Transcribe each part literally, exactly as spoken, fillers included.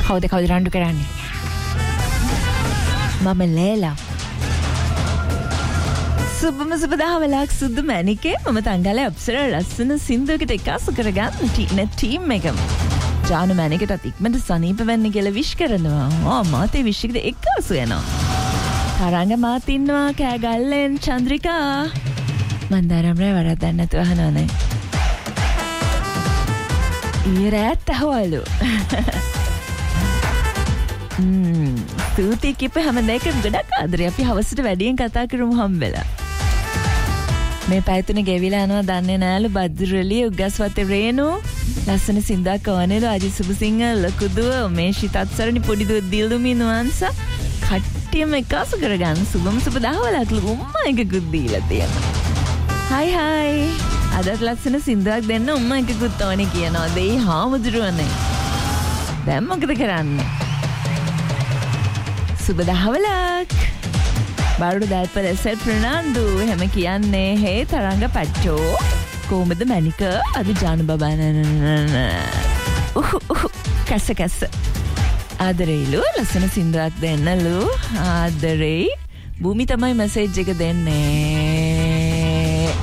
කවුද කවුද රණ්ඩු කරන්නේ? මම ලේලා. සුබම සුබ දහවලක් සුදු මැනිකේ මම තංගලේ අප්සර ලස්සන සින්දුවකට එකතු කරගන්න ටීන ටීම් එකම. ජානු මැනිකටත් ඉක්මනට සනීප වෙන්න කියලා විශ් කරනවා. ආ මාතේ විශ් එකට එකතු වෙනවා. තරංග මාත් ඉන්නවා කෑගල්ලෙන් චන්ද්‍රිකා. මන්දාරම්රේ වරද්දක් නැතුව අහනවනේ. ඊරෑත් ඇහවලු. ම්ම් ස්තුතියි කිප හැම දෙයකම ගොඩක් ආදරේ. අපි හවසට වැඩියෙන් කතා කරමු හම්බෙලා. මේ පැය තුනේ ගෙවිලා යනවා දන්නේ නෑලු. බද්දුරලිය උගස්වත්තේ රේනු ලස්සන සින්දාක වනේලු අජි සුබසිංහ ලකුදුව මේ ශිතත්සරණි පොඩි දුව දිල්දුමි නුවන්ස කට්ටියම එකතු කරගන්න සුබම සුබ දහවලක් උම්මා එකකුත් දීලා තියෙනවා. හයි හයි අදත් ලස්සන සින්දුවක් දෙන්න උම්මා එකකුත් ඕනේ කියනවා. දෙයි හාමුදුරුවනේ. දැන් මොකද කරන්නේ? සුබ දහවලක් බාරුඩ දැල්පල එසෙල් ප්‍රනාන්දු එහෙම කියන්නේ හේ තරංග පච්චෝ කොහමද මැනික අද ජානු බබා නන උහ් උහ් කැස කැස ආදරේලු ලස්සන සින්දුවක් දෙන්නලු ආදරේ භූමි තමයි මෙසේජ් එක දෙන්නේ.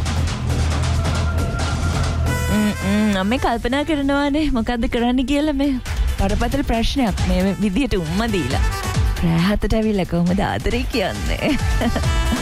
ම්ම් මම කල්පනා කරනවානේ මොකද්ද කරන්න කියලා මේ පරපතල ප්‍රශ්නයක් මේ විදියට උම්ම දීලා රැහතට ඇවිල්ලා කොහොමද ආදරේ කියන්නේ?